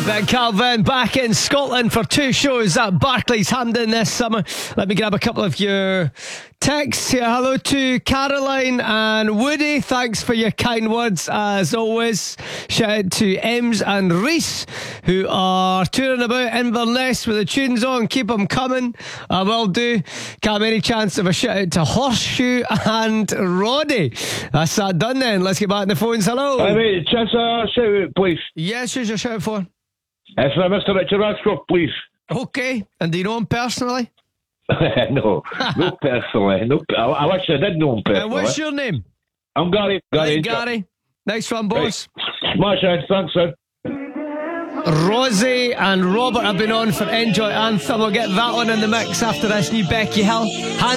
Ben Calvin back in Scotland for 2 shows at Barclays Hampden this summer. Let me grab a couple of your texts here. Hello to Caroline and Woody. Thanks for your kind words as always. Shout out to Ems and Reese, who are touring about Inverness with the tunes on. Keep them coming. I will do. Can't have any chance of a shout out to Horseshoe and Roddy. That's that done then. Let's get back on the phones. Hello. Hi mate, chance a shout out please. Yes, who's your shout for? It's for Mr. Richard Ashcroft, please. Okay. And do you know him personally? No, not personally. No, I wish I did know him personally. What's your name? I'm Gary. Gary. Nice one, boss. Right. Smash it. Thanks, son. Rosie and Robert have been on for Enjoy Anthem. We'll get that one in the mix after this new Becky Hill.